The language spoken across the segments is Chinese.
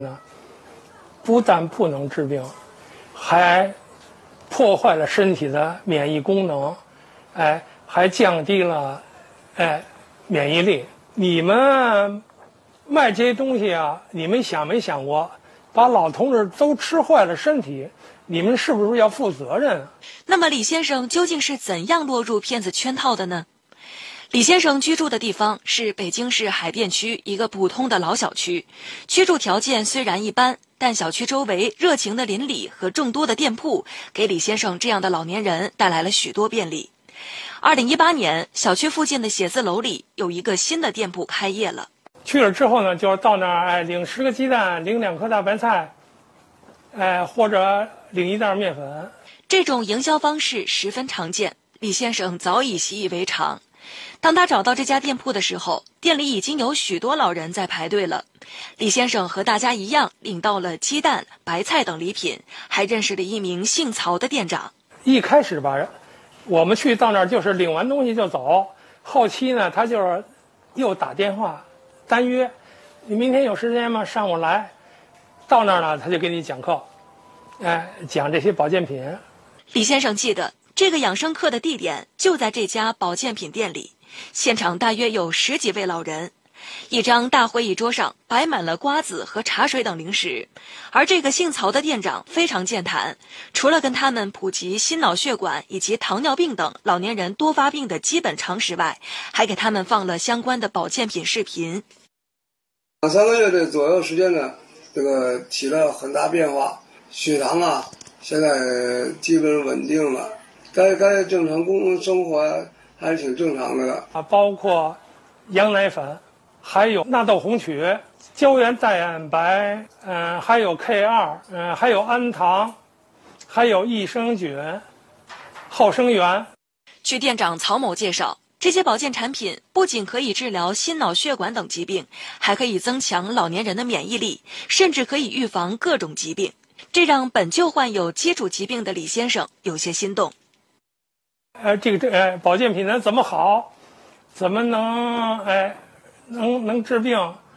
不但不能治病，还破坏了身体的免疫功能，还降低了免疫力。你们卖这些东西啊，你们想没想过，把老同志都吃坏了身体，你们是不是要负责任啊？ 那么李先生究竟是怎样落入骗子圈套的呢？李先生居住的地方是北京市海淀区一个普通的老小区，居住条件虽然一般，但小区周围热情的邻里和众多的店铺，给李先生这样的老年人带来了许多便利。2018年，小区附近的写字楼里有一个新的店铺开业了。 去了之后呢，就到那儿领10个鸡蛋，领2颗大白菜，或者领1袋面粉。 这种营销方式十分常见，李先生早已习以为常。当他找到这家店铺的时候，店里已经有许多老人在排队了。李先生和大家一样领到了鸡蛋、白菜等礼品，还认识了一名姓曹的店长。 一开始吧，我们去到那儿就是领完东西就走，后期呢，他就是又打电话单约，你明天有时间吗？上午来。到那儿呢，他就给你讲课，讲这些保健品。 李先生记得这个养生课的地点就在这家保健品店里，现场大约有10几位老人，一张大会议桌上摆满了瓜子和茶水等零食。而这个姓曹的店长非常健谈，除了跟他们普及心脑血管以及糖尿病等老年人多发病的基本常识外，还给他们放了相关的保健品视频。 2-3个月的左右时间呢，这个起了很大变化，血糖啊现在基本稳定了，该正常生活还是挺正常的了啊，包括羊奶粉，还有纳豆红曲、胶原蛋白，还有 K2，还有氨糖，还有益生菌、后生元。 据店长曹某介绍，这些保健产品不仅可以治疗心脑血管等疾病，还可以增强老年人的免疫力，甚至可以预防各种疾病。这让本就患有基础疾病的李先生有些心动。 这个保健品呢怎么好？怎么能治病？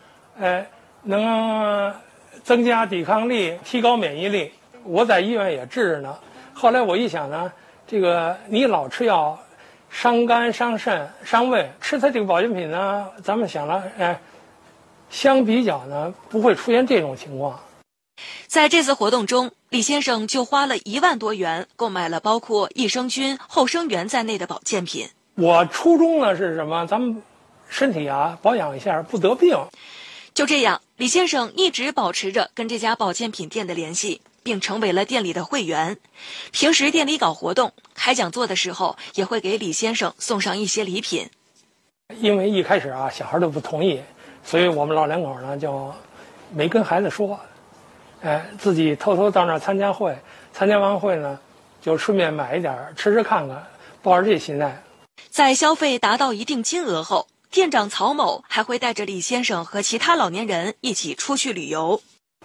能增加抵抗力，提高免疫力。我在医院也治着呢。后来我一想呢，这个你老吃药，伤肝、伤肾、伤胃，吃它这个保健品呢，咱们想了，相比较呢，不会出现这种情况。 在这次活动中，李先生就花了1万多元购买了包括益生菌、后生元在内的保健品。 我初衷呢是什么？咱们身体啊保养一下，不得病。 就这样，李先生一直保持着跟这家保健品店的联系，并成为了店里的会员。平时店里搞活动、开讲座的时候，也会给李先生送上一些礼品。 因为一开始啊，小孩都不同意，所以我们老两口呢就没跟孩子说。自己偷偷到那儿参加会，参加完会呢，就顺便买一点吃看看，抱着这心态。 在消费达到一定金额后，店长曹某还会带着李先生和其他老年人一起出去旅游。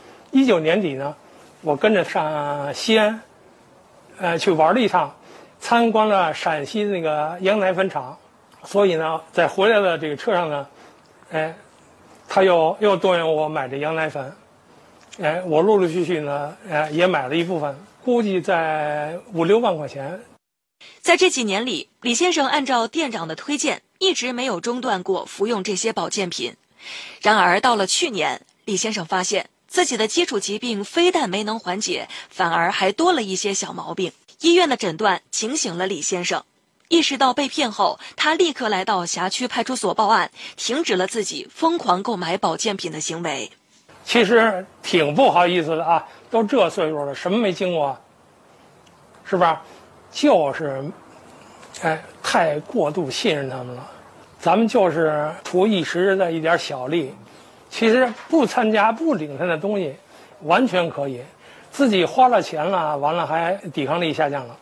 19年底呢，我跟着上西安，去玩了一趟，参观了陕西那个羊奶粉厂。所以呢，在回来的这个车上呢，他又动员我买这羊奶粉。我陆陆续续呢，也买了一部分，估计在5-6万块钱。 在这几年里，李先生按照店长的推荐，一直没有中断过服用这些保健品。然而到了去年，李先生发现自己的基础疾病非但没能缓解，反而还多了一些小毛病。医院的诊断警醒了李先生，意识到被骗后，他立刻来到辖区派出所报案，停止了自己疯狂购买保健品的行为。 其实挺不好意思的啊，都这岁数了，什么没经过，是吧？就是，太过度信任他们了。咱们就是图一时的一点小利，其实不参加、不领他的东西，完全可以。自己花了钱了，完了还抵抗力下降了。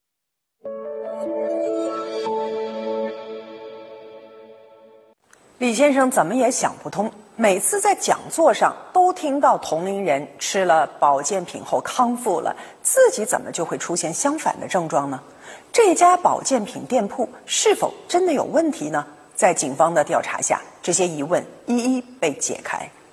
李先生怎么也想不通，每次在讲座上都听到同龄人吃了保健品后康复了，自己怎么就会出现相反的症状呢？这家保健品店铺是否真的有问题呢？在警方的调查下，这些疑问一一被解开。